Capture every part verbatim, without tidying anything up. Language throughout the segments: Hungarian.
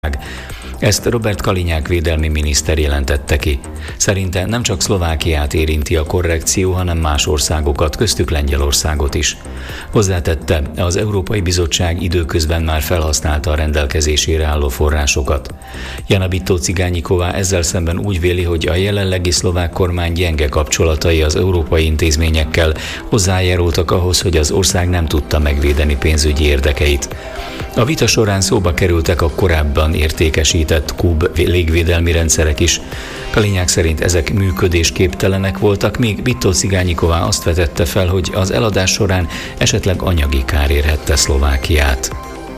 Ezt Robert Kaliňák védelmi miniszter jelentette ki. Szerinte nem csak Szlovákiát érinti a korrekció, hanem más országokat, köztük Lengyelországot is. Hozzátette, az Európai Bizottság időközben már felhasználta a rendelkezésére álló forrásokat. Jana Bittó-Cigányiková ezzel szemben úgy véli, hogy a jelenlegi szlovák kormány gyenge kapcsolatai az európai intézményekkel hozzájárultak ahhoz, hogy az ország nem tudta megvédeni pénzügyi érdekeit. A vita során szóba kerültek a korábban értékesített Kub légvédelmi rendszerek is. Kaliňák szerint ezek működésképtelenek voltak, míg Bittó-Cigányiková azt vetette fel, hogy az eladás során esetleg anyagi kár érhette Szlovákiát.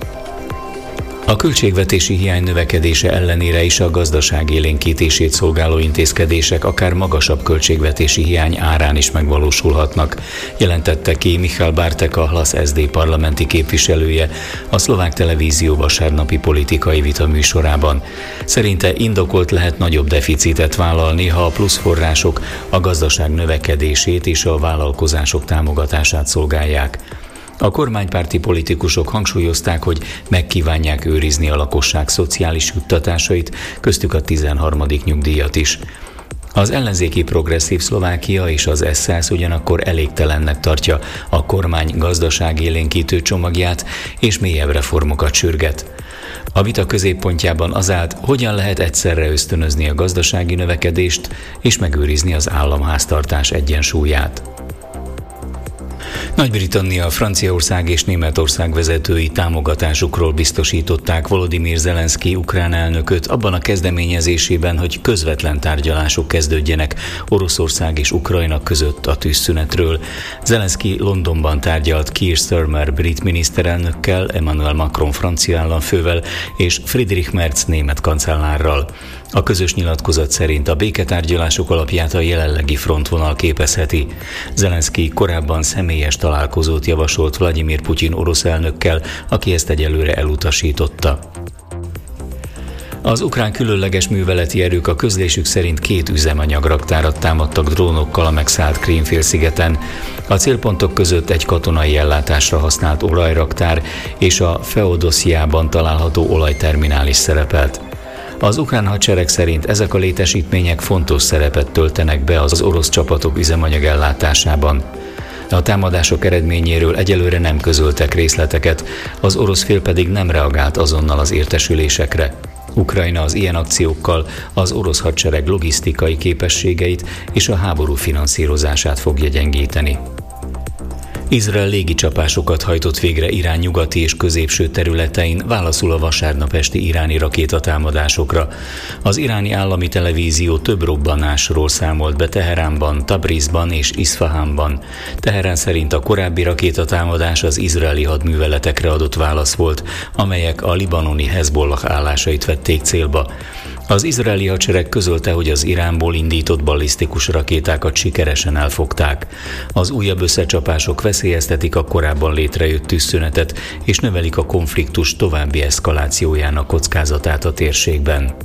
A költségvetési hiány növekedése ellenére is a gazdaság élénkítését szolgáló intézkedések akár magasabb költségvetési hiány árán is megvalósulhatnak, jelentette ki Michal Bartek, a Hlas es zé dé parlamenti képviselője a szlovák televízió vasárnapi politikai vita műsorában. Szerinte indokolt lehet nagyobb deficitet vállalni, ha a pluszforrások a gazdaság növekedését és a vállalkozások támogatását szolgálják. A kormánypárti politikusok hangsúlyozták, hogy megkívánják őrizni a lakosság szociális juttatásait, köztük a tizenharmadik nyugdíjat is. Az ellenzéki Progresszív Szlovákia és az es száz ugyanakkor elégtelennek tartja a kormány gazdaságélénkítő csomagját, és mélyebb reformokat sürget. A vita középpontjában az állt, hogyan lehet egyszerre ösztönözni a gazdasági növekedést és megőrizni az államháztartás egyensúlyát. Nagy-Britannia, Franciaország és Németország vezetői támogatásukról biztosították Volodymyr Zelenszky ukrán elnököt abban a kezdeményezésében, hogy közvetlen tárgyalások kezdődjenek Oroszország és Ukrajna között a tűzszünetről. Zelenszky Londonban tárgyalt Keir Starmer brit miniszterelnökkel, Emmanuel Macron francia államfővel és Friedrich Merz német kancellárral. A közös nyilatkozat szerint a béketárgyalások alapját a jelenlegi frontvonal képezheti. Zelenszky korábban személyes találkozót javasolt Vladimir Putyin orosz elnökkel, aki ezt egyelőre elutasította. Az ukrán különleges műveleti erők a közlésük szerint két üzemanyagraktárat támadtak drónokkal a megszállt Krím-félszigeten. A célpontok között egy katonai ellátásra használt olajraktár és a Feodoszjában található olajterminál is szerepelt. Az ukrán hadsereg szerint ezek a létesítmények fontos szerepet töltenek be az orosz csapatok üzemanyag ellátásában. A támadások eredményéről egyelőre nem közöltek részleteket, az orosz fél pedig nem reagált azonnal az értesülésekre. Ukrajna az ilyen akciókkal az orosz hadsereg logisztikai képességeit és a háború finanszírozását fogja gyengíteni. Izrael légicsapásokat hajtott végre Irán nyugati és középső területein, válaszul a vasárnap esti iráni rakétatámadásokra. Az iráni állami televízió több robbanásról számolt be Teheránban, Tabrizban és Iszfahánban. Teherán szerint a korábbi rakétatámadás az izraeli hadműveletekre adott válasz volt, amelyek a libanoni Hezbollah állásait vették célba. Az izraeli hadsereg közölte, hogy az Iránból indított ballisztikus rakétákat sikeresen elfogták. Az újabb összecsapások veszélyeztetik a korábban létrejött tűzszünetet, és növelik a konfliktus további eszkalációjának kockázatát a térségben.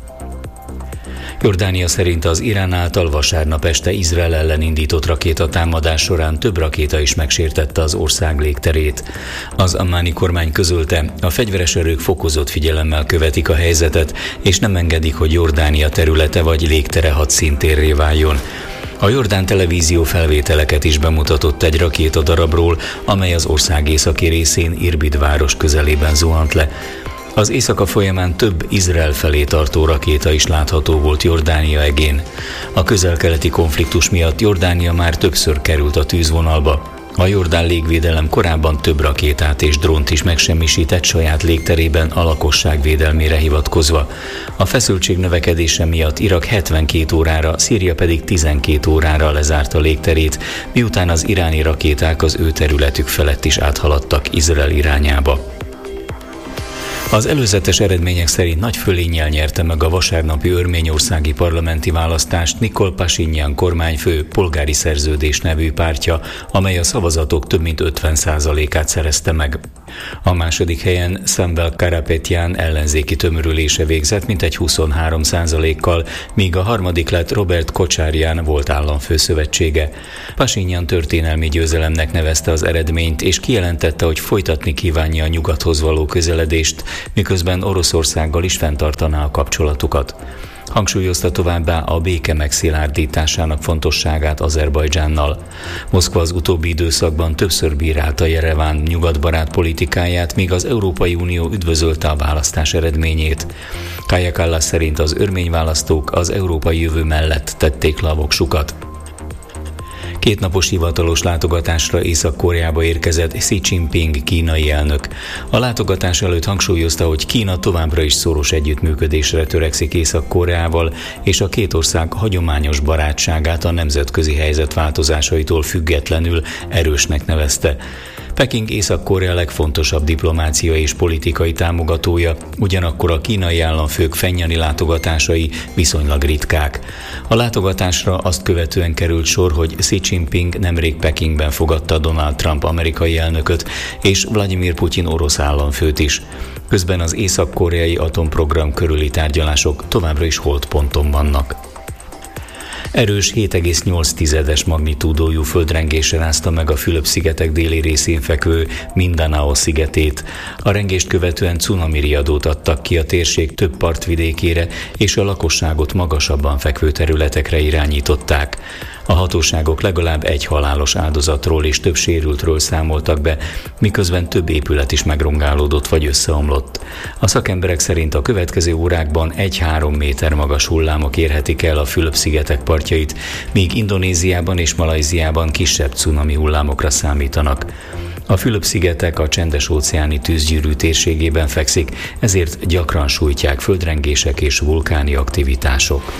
Jordánia szerint az Irán által vasárnap este Izrael ellen indított rakétatámadás során több rakéta is megsértette az ország légterét. Az ammáni kormány közölte, a fegyveres erők fokozott figyelemmel követik a helyzetet, és nem engedik, hogy Jordánia területe vagy légtere hadszíntérré váljon. A jordán televízió felvételeket is bemutatott egy rakétadarabról, amely az ország északi részén Irbid város közelében zuhant le. Az éjszaka folyamán több Izrael felé tartó rakéta is látható volt Jordánia egén. A közel-keleti konfliktus miatt Jordánia már többször került a tűzvonalba. A jordán légvédelem korábban több rakétát és drónt is megsemmisített saját légterében a lakosság védelmére hivatkozva. A feszültség növekedése miatt Irak hetvenkét órára, Szíria pedig tizenkét órára lezárta légterét, miután az iráni rakéták az ő területük felett is áthaladtak Izrael irányába. Az előzetes eredmények szerint nagy fölénnyel nyerte meg a vasárnapi örményországi parlamenti választást Nikol Pashinyan kormányfő Polgári Szerződés nevű pártja, amely a szavazatok több mint ötven százalékát szerezte meg. A második helyen Samvel Karapetyan ellenzéki tömörülése végzett mintegy huszonhárom százalékkal, míg a harmadik lett Robert Kocsárján volt államfő szövetsége. Pashinyan történelmi győzelemnek nevezte az eredményt, és kijelentette, hogy folytatni kívánja a nyugathoz való közeledést, miközben Oroszországgal is fenntartaná a kapcsolatukat. Hangsúlyozta továbbá a béke megszilárdításának fontosságát Azerbajdzsánnal. Moszkva az utóbbi időszakban többször bírálta Jereván nyugatbarát politikáját, míg az Európai Unió üdvözölte a választás eredményét. Kaja Kallas szerint az örmény választók az európai jövő mellett tették le a voksukat. Kétnapos hivatalos látogatásra Észak-Koreába érkezett Xi Jinping kínai elnök. A látogatás előtt hangsúlyozta, hogy Kína továbbra is szoros együttműködésre törekszik Észak-Koreával, és a két ország hagyományos barátságát a nemzetközi helyzet változásaitól függetlenül erősnek nevezte. Peking Észak-Korea legfontosabb diplomáciai és politikai támogatója, ugyanakkor a kínai államfők fennyani látogatásai viszonylag ritkák. A látogatásra azt követően került sor, hogy Xi Jinping nemrég Pekingben fogadta Donald Trump amerikai elnököt és Vladimir Putyin orosz államfőt is. Közben az észak-koreai atomprogram körüli tárgyalások továbbra is holdponton vannak. Erős hét egész nyolc tizedes magnitúdójú földrengés rázta meg a Fülöp-szigetek déli részén fekvő Mindanao szigetét. A rengést követően cunami riadót adtak ki a térség több partvidékére, és a lakosságot magasabban fekvő területekre irányították. A hatóságok legalább egy halálos áldozatról és több sérültről számoltak be, miközben több épület is megrongálódott vagy összeomlott. A szakemberek szerint a következő órákban egy-három méter magas hullámok érhetik el a Fülöp-szigetek partjait, míg Indonéziában és Malajziában kisebb cunami hullámokra számítanak. A Fülöp-szigetek a csendes-óceáni tűzgyűrű térségében fekszik, ezért gyakran sújtják földrengések és vulkáni aktivitások.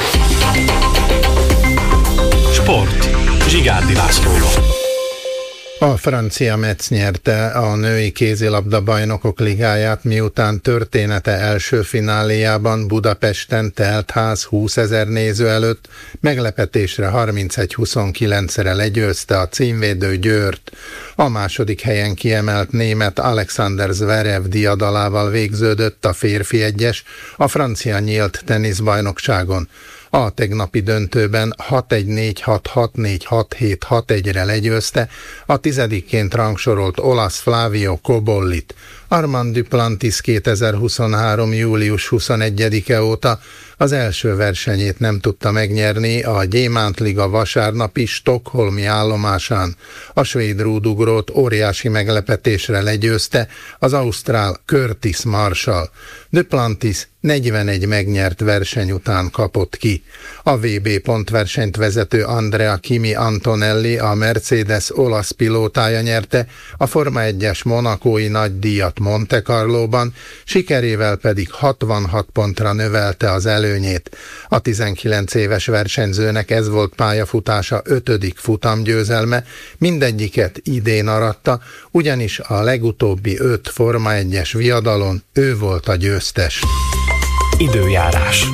Sport. Zsigárdi Lászlóval. A francia Metz nyerte a női kézilabda bajnokok ligáját, miután története első fináléjában Budapesten teltház húszezer néző előtt meglepetésre harmincegy huszonkilencre legyőzte a címvédő Győrt. A második helyen kiemelt német Alexander Zverev diadalával végződött a férfi egyes a francia nyílt teniszbajnokságon. A tegnapi döntőben hat egy négy hat hat négy hat hét hat egyre legyőzte a tizedikként rangsorolt olasz Flavio Cobollit. Armand Duplantis kétezer-huszonhárom. július huszonegyedike óta az első versenyét nem tudta megnyerni a Gyémántliga vasárnapi stockholmi állomásán. A svéd rúdugrót óriási meglepetésre legyőzte az ausztrál Curtis Marshall. Duplantis negyvenegy megnyert verseny után kapott ki. A vé bé pontversenyt vezető Andrea Kimi Antonelli, a Mercedes olasz pilótája nyerte a Forma egyes monakói nagydíjat Monte Carlóban, sikerével pedig hatvanhat pontra növelte az előnyét. A tizenkilenc éves versenyzőnek ez volt pályafutása ötödik futamgyőzelme, mindegyiket idén aratta, ugyanis a legutóbbi öt Forma egyes viadalon ő volt a győztes. Időjárás.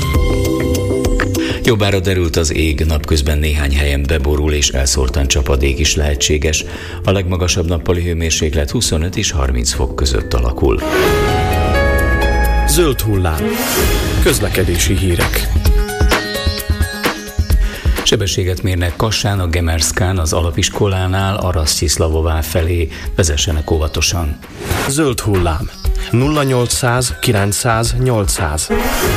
Jobbára derült az ég, napközben néhány helyen beborul és elszórtan csapadék is lehetséges. A legmagasabb nappali hőmérséklet huszonöt és harminc fok között alakul. Zöld hullám. Közlekedési hírek. Sebességet mérnek Kassán, a Gemerszkán, az alapiskolánál, a Rasztiszlavová felé, vezessenek óvatosan. Zöld hullám. nulla nyolcszáz kilencszáz nyolcszáz.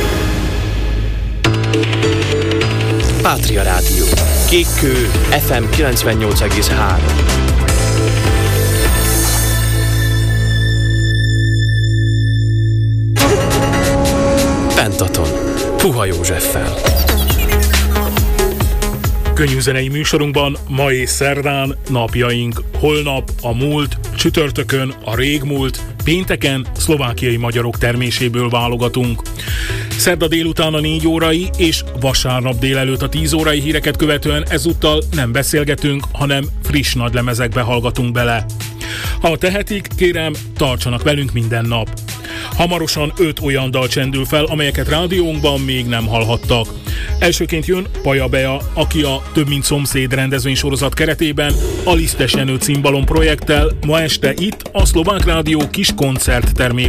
Pátria Rádió. Kékkő ef em kilencvennyolc egész három. Pentaton. Puha Józseffel. Könnyűzenei műsorunkban ma és szerdán napjaink, holnap a múlt, csütörtökön a régmúlt, pénteken szlovákiai magyarok terméséből válogatunk. Szerda délután a négy órai és vasárnap délelőtt a tíz órai híreket követően ezúttal nem beszélgetünk, hanem friss nagylemezekbe hallgatunk bele. Ha tehetik, kérem, tartsanak velünk minden nap. Hamarosan öt olyan dal csendül fel, amelyeket rádiónkban még nem hallhattak. Elsőként jön Paja Bea, aki a Több mint szomszéd rendezvénysorozat keretében a Lisztes Jenő cimbalom projekttel ma este itt a Szlovák Rádió kis koncerttermében